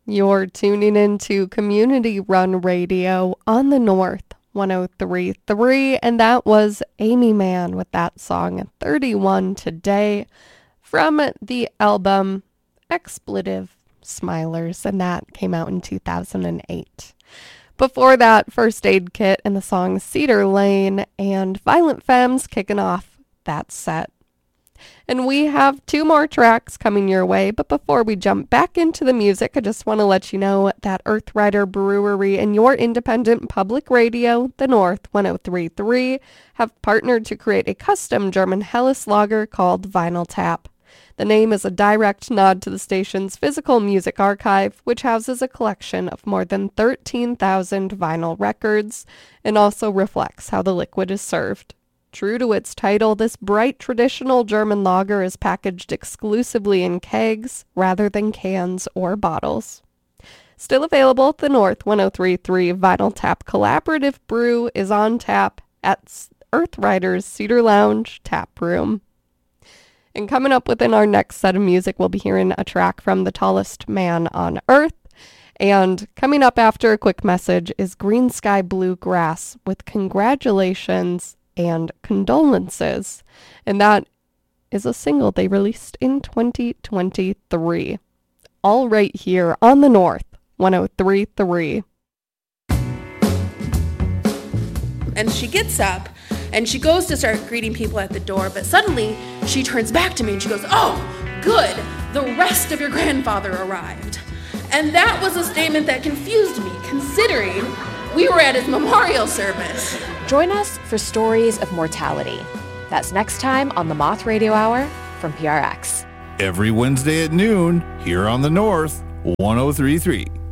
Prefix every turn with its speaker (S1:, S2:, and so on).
S1: You're tuning into Community Run Radio on the North 103.3, and that was Amy Mann with that song 31 Today from the album Expletive Smilers, and that came out in 2008. Before that, First Aid Kit and the song Cedar Lane, and Violent Femmes kicking off that set. And we have two more tracks coming your way, but before we jump back into the music, I just want to let you know that Earthrider Brewery and your independent public radio, the North 103.3, have partnered to create a custom German Helles lager called Vinyl Tap. The name is a direct nod to the station's physical music archive, which houses a collection of more than 13,000 vinyl records, and also reflects how the liquid is served. True to its title, this bright traditional German lager is packaged exclusively in kegs rather than cans or bottles. Still available at the North 103.3 Vinyl Tap Collaborative Brew is on tap at Earthrider's Cedar Lounge Tap Room. And coming up within our next set of music, we'll be hearing a track from The Tallest Man on Earth. And coming up after a quick message is Green Sky Bluegrass with Congratulations and Condolences, and that is a single they released in 2023. All right here on the North 103.3.
S2: And she gets up and she goes to start greeting people at the door, but suddenly she turns back to me and she goes, "Oh, good, the rest of your grandfather arrived." And that was a statement that confused me, considering we were at his memorial service.
S3: Join us for Stories of Mortality. That's next time on the Moth Radio Hour from PRX.
S4: Every Wednesday at noon, here on the North 103.3.